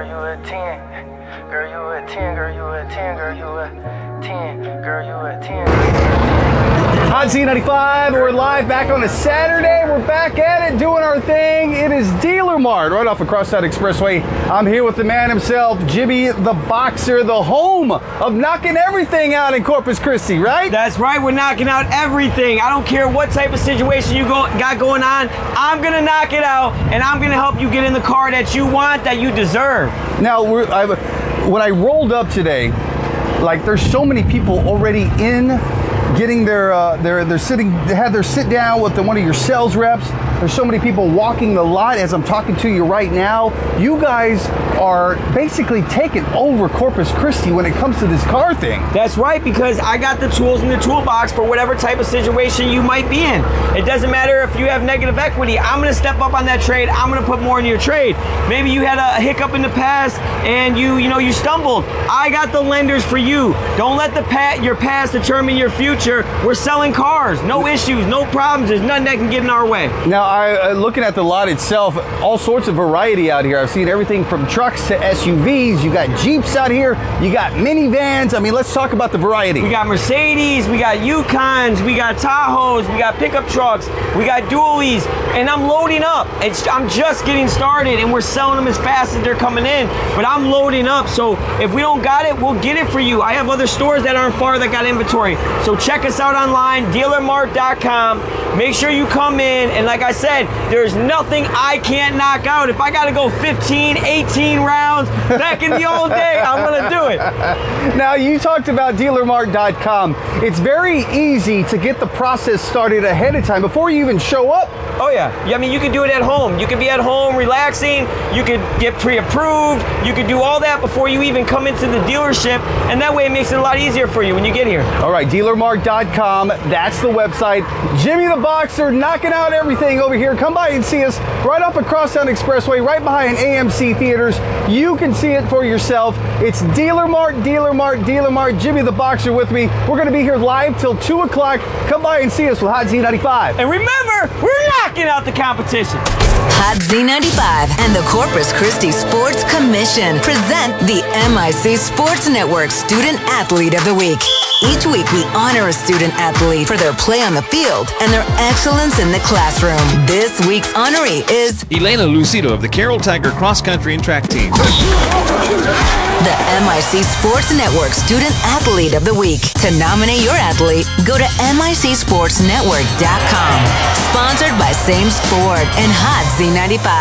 girl, you a 10. Girl, you a 10, girl, you a 10, girl, you a 10. Girl, you a 10. Hot Z95, we're live back on a Saturday. We're back at it, doing our thing. It is Dealer Mart, right off of Crosstown Expressway. I'm here with the man himself, Jimmy the Boxer, the home of knocking everything out in Corpus Christi, right? That's right, we're knocking out everything. I don't care what type of situation you got going on, I'm gonna knock it out, and I'm gonna help you get in the car that you want, that you deserve. Now, when I rolled up today, like there's so many people already in getting they're sitting, they had their sit down with one of your sales reps. There's so many people walking the lot as I'm talking to you right now. You guys are basically taking over Corpus Christi when it comes to this car thing. That's right, because I got the tools in the toolbox for whatever type of situation you might be in. It doesn't matter if you have negative equity. I'm gonna step up on that trade. I'm gonna put more in your trade. Maybe you had a hiccup in the past and you stumbled. I got the lenders for you. Don't let your past determine your future. We're selling cars, no issues, no problems. There's nothing that can get in our way. Now, looking at the lot itself, all sorts of variety out here. I've seen everything from trucks to SUVs. You got Jeeps out here. You got minivans. I mean, let's talk about the variety. We got Mercedes, we got Yukons, we got Tahoes, we got pickup trucks, we got dualies, and I'm loading up. I'm just getting started, and we're selling them as fast as they're coming in, but I'm loading up, so if we don't got it, we'll get it for you. I have other stores that aren't far that got inventory, so check us out online, dealermart.com. Make sure you come in, and like I said, there's nothing I can't knock out. If I gotta go 15, 18 rounds back in the old day, I'm gonna do it. Now, you talked about dealermart.com. It's very easy to get the process started ahead of time before you even show up. Oh yeah, I mean, you can do it at home. You can be at home relaxing. You could get pre-approved. You could do all that before you even come into the dealership, and that way it makes it a lot easier for you when you get here. All right, dealermart.com, that's the website. Jimmy the Boxer knocking out everything over here. Come by and see us right off of Crosstown Expressway, right behind AMC Theaters. You can see it for yourself. It's Dealer Mart, Dealer Mart, Dealer Mart. Jimmy the Boxer with me. We're going to be here live till 2 o'clock. Come by and see us with Hot Z95. And remember, we're knocking out the competition. Hot Z95 and the Corpus Christi Sports Commission present the MIC Sports Network Student Athlete of the Week. Each week, we honor a student athlete for their play on the field and their excellence in the classroom. This week's honoree is Elena Lucido of the Carroll Tiger Cross Country and Track Team. the MIC Sports Network Student Athlete of the Week. To nominate your athlete, go to MICSportsNetwork.com. Sponsored by Same Sport and Hot Z95.